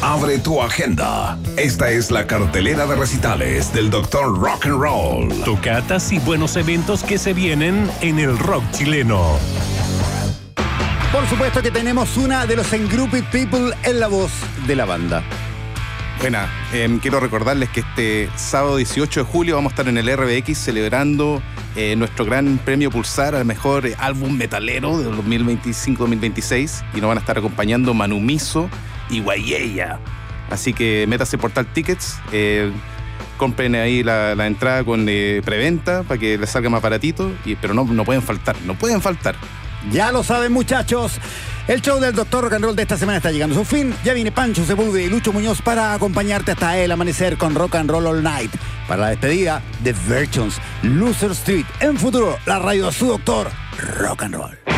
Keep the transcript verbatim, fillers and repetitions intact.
Abre tu agenda. Esta es la cartelera de recitales del doctor Rock and Roll. Tocatas y buenos eventos que se vienen en el rock chileno. Por supuesto que tenemos una de los Engrouped People en la voz de la banda. Buena, eh, quiero recordarles que este sábado dieciocho de julio vamos a estar en el R B X celebrando eh, nuestro gran premio Pulsar al mejor eh, álbum metalero del dos mil veinticinco dos mil veintiséis, y nos van a estar acompañando Manu Miso y Guayeya. Así que métase Portal Tickets, eh, compren ahí la, la entrada con eh, preventa para que les salga más baratito, y, pero no, no pueden faltar, no pueden faltar. Ya lo saben, muchachos. El show del doctor Rock and Roll de esta semana está llegando a su fin. Ya viene Pancho Sepúlveda y Lucho Muñoz para acompañarte hasta el amanecer con Rock and Roll All Night. Para la despedida de Virtunes, Loser Street. En futuro, la radio de su doctor Rock and Roll.